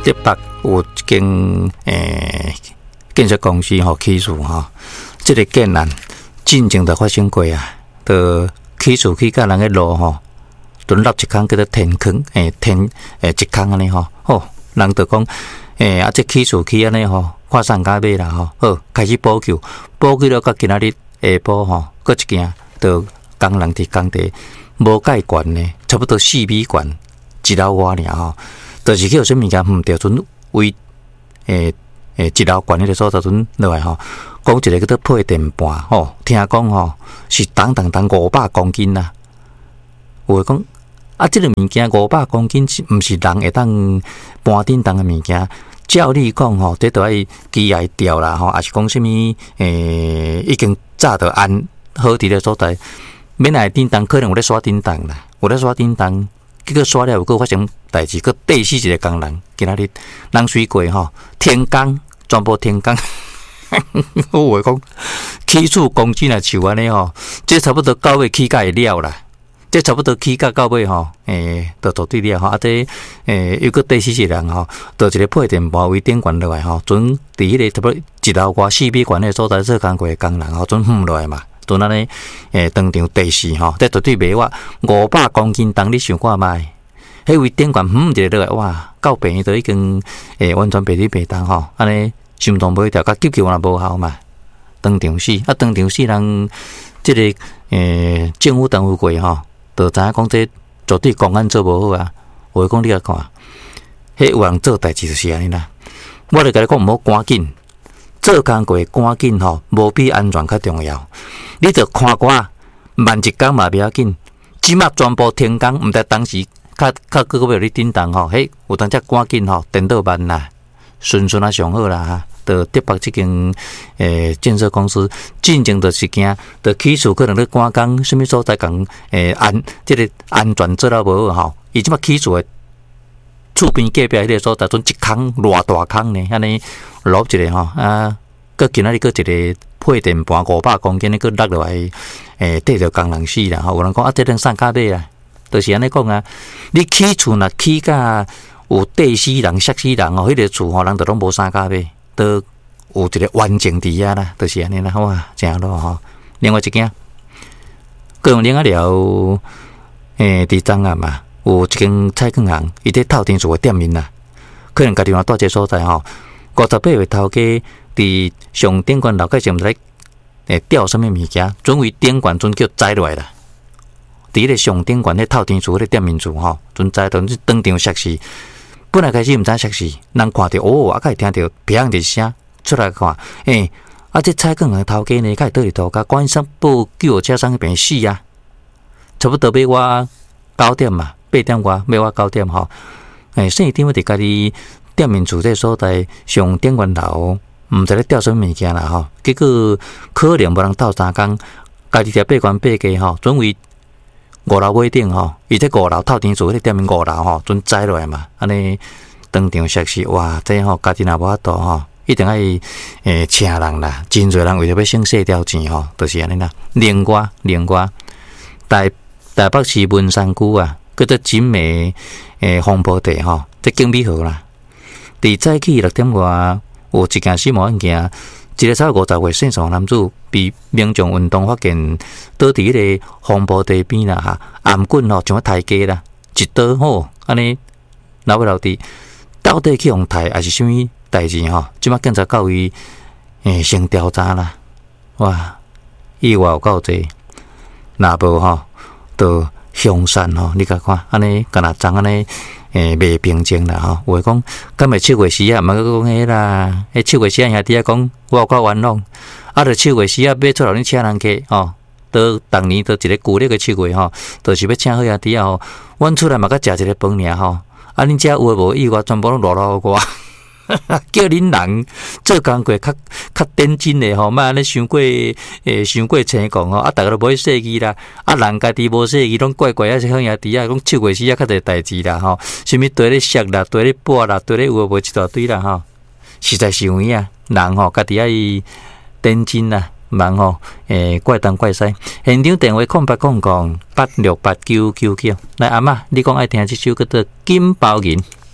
台北有一间建设公司起厝这个建案进前就发生过啊，就起厝去甲人个路就立一坑叫做天坑，天一坑安尼人就讲这起厝去安尼看上加尾啦好开始补救了，到今仔日下晡搁一件，就工人伫工地无介悬呢，差不多4米悬，一楼外尔就是叫什物物件着准为一楼悬迄个所在准落来讲一个叫做配电盘听讲是重500公斤啦。有诶讲这个物件500公斤是毋是人会当搬顶重诶物件？照理讲这都爱机械吊啦还是讲什物已经早就安好伫咧所在，免来顶重可能有咧刷顶重啦，有咧刷顶重。结果刷了有个发生代志，个地死一个工人，今仔日人水过天光，全部天光。我话讲起厝公斤啊，像安尼这差不多到尾起价会了啦。这差不多起价到尾就做对了这有个地死一个人就一个配电盘为顶悬落来准伫迄个差不多一楼外4米悬的所在做工过的工人准落来嘛。就安尼，当场地势这绝对袂话500公斤重，你想看卖？迄位顶悬一个落来，哇，到病都已经完全白里白重安尼心脏袂调，甲急救也无效嘛，当场死当场死人，这个政府单位过就知影讲这绝对公安做无好啊！我讲你来看，迄有人做代志就是安尼啦。我就甲你讲，毋好赶紧。做工过赶紧无比安全较重要。你着看我慢一工嘛袂要紧，即马全部停工，毋知当时较个要你叮当有当只赶紧电脑慢啦，顺啊上好啦着台北即间建设公司进前就是惊，着起厝可能咧赶工，什么所在讲即个安全做了无好伊即马起厝的厝边隔壁迄个所在，准一坑偌大坑呢，安尼落一个搁今仔日搁一个配电盘500公斤，搁落落来缀着工人死啦有人讲这能上加尾啦，就是安尼讲啊。你起厝若起甲有地死人、摔死人迄个厝人就拢无三加尾，都有一个完整伫遐啦，就是安尼啦。哇，正咯另外一件，各用另外了伫张啊嘛。有一间菜券行，伊伫透天厝的店面啦，可能家己若住这所在58岁头家伫上顶悬楼盖是毋知吊什么物件，准为顶悬准叫栽落来啦。伫迄个上顶悬迄透天厝迄个店面厝准栽到当场摔死。本来开始毋知摔死，人看到才会听到砰一声出来看，这菜券行头家呢，开倒伫涂骹，赶紧上报救护车上去边死啊！差不多要我9点嘛。8点外，要我9点4点伫家己店面厝这所在上顶悬楼，毋知咧吊什么物件啦结果可能无人斗3工，家己伫8关8家准为5楼尾顶伊这5楼透天厝迄个店面5楼准栽落来嘛，安尼当场摔死。哇，这家己若无法度一定爱请人啦，真侪人为着要省细条钱就是安尼啦。另外台北市文山区啊。叫做景美黄埔地这景美河啦。伫早起6点外，有一件死亡案件，一个超50岁姓宋男子被民众运动发现倒伫迄个黄埔地边啦颔棍像刣鸡啦，一刀安尼流落地，到底去互刣还是什么代志即马警察到伊先调查啦。哇，意外有够济，若无就凶杀你甲看，安尼敢若装安尼袂平静啦有诶讲，敢会7月4啊，毋好讲迄啦，迄7月4兄弟讲我有够冤枉，着7月4要出来恁请人客倒逐年倒一个旧历嘅7月就是要请好兄弟阮出来嘛甲食一个饭尔恁遮有诶无意外，全部拢落落我。叫恁人做工过较认真的莫安尼伤过青狂大家都无去说议啦，人家己无说议，拢怪怪是好兄弟讲7月4较侪代志啦什么对咧摔啦，对咧拨啦，对咧有无一大堆啦实在是有影人家己爱认真啦，忙怪东怪西。现场电话0800868999，来阿嬷，你讲爱听这首叫做《金包银》。